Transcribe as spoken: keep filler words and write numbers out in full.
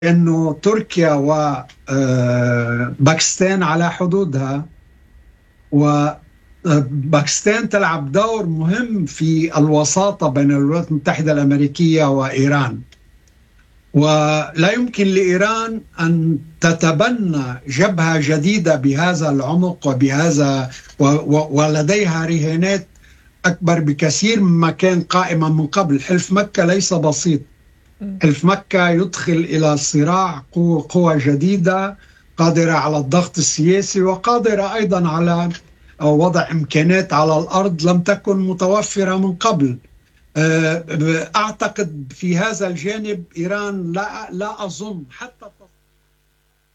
أنه تركيا وباكستان على حدودها، وباكستان تلعب دور مهم في الوساطة بين الولايات المتحدة الأمريكية وإيران. ولا يمكن لإيران أن تتبنى جبهة جديدة بهذا العمق وبهذا ولديها رهانات أكبر بكثير مما كان قائما من قبل. حلف مكة ليس بسيط. حلف مكة يدخل إلى صراع قوة, قوة جديدة قادرة على الضغط السياسي، وقادرة أيضا على وضع إمكانات على الأرض لم تكن متوفرة من قبل. أعتقد في هذا الجانب إيران لا, لا أظن حتى